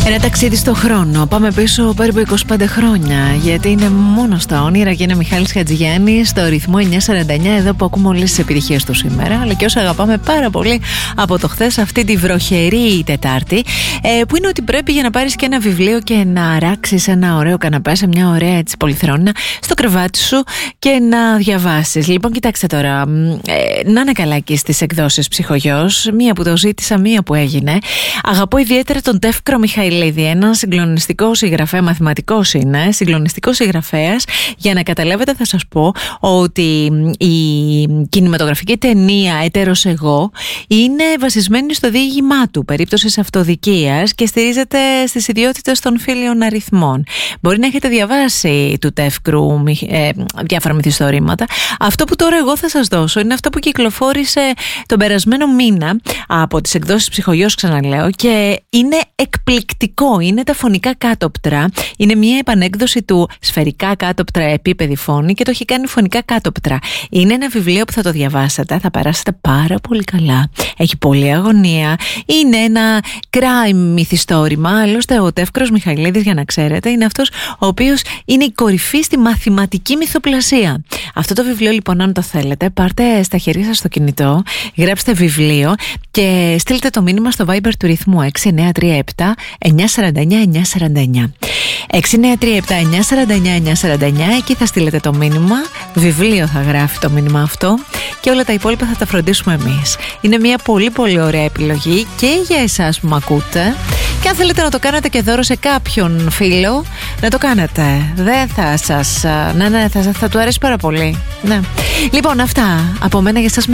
Ένα ταξίδι στο χρόνο. Πάμε πίσω περίπου 25 χρόνια. Γιατί είναι μόνο στα όνειρα και είναι Μιχάλης Χατζηγιάννης στο ρυθμό 949. Εδώ που ακούμε όλες τις επιτυχίες του σήμερα, αλλά και όσα αγαπάμε πάρα πολύ από το χθες, αυτή τη βροχερή Τετάρτη. Που είναι ότι πρέπει για να πάρεις και ένα βιβλίο και να αράξεις ένα ωραίο καναπέ σε μια ωραία έτσι πολυθρόνα στο κρεβάτι σου και να διαβάσεις. Λοιπόν, κοιτάξτε τώρα. Να είναι καλά εκεί στις εκδόσεις Ψυχογιός. Μία που το ζήτησα, μία που έγινε. Αγαπώ ιδιαίτερα τον Τεύκρο Μιχαηλίδη, ένα συγκλονιστικό συγγραφέα, μαθηματικός είναι, συγκλονιστικός συγγραφέας. Για να καταλάβετε, θα σας πω ότι η κινηματογραφική ταινία Έτερος Εγώ είναι βασισμένη στο διήγημά του, περίπτωσης αυτοδικίας, και στηρίζεται στις ιδιότητες των φίλιων αριθμών. Μπορεί να έχετε διαβάσει του Τεύκρου διάφορα μυθιστορήματα. Αυτό που τώρα εγώ θα σας δώσω είναι αυτό που κυκλοφόρησε τον περασμένο μήνα από τις εκδόσεις Ψυχογιός, ξαναλέω, και είναι εκπληκτικό. Είναι τα φωνικά κάτωπτρα. Είναι μια επανέκδοση του σφαιρικά κάτωπτρα επίπεδη φόνη και το έχει κάνει φωνικά κάτωπτρα. Είναι ένα βιβλίο που θα το διαβάσετε, θα περάσετε πάρα πολύ καλά. Έχει πολλή αγωνία. Είναι ένα crime μυθιστόρημα. Άλλωστε, ο Τεύκρος Μιχαηλίδης, για να ξέρετε, είναι αυτός ο οποίος είναι η κορυφή στη μαθηματική μυθοπλασία. Αυτό το βιβλίο, λοιπόν, αν το θέλετε, πάρτε στα χέρια σας το κινητό, γράψτε βιβλίο και στείλτε το μήνυμα στο Viber του ρυθμού 6937 949 949. 6937 949 949. Εκεί θα στείλετε το μήνυμα. Βιβλίο θα γράφει το μήνυμα αυτό και όλα τα υπόλοιπα θα τα φροντίσουμε εμείς. Είναι μια πολύ πολύ ωραία επιλογή και για εσάς που με ακούτε. Και αν θέλετε να το κάνετε και δώρο σε κάποιον φίλο, να το κάνετε. Δεν θα σας... Ναι, θα του αρέσει πάρα πολύ. Ναι. Λοιπόν, αυτά από μένα για σας.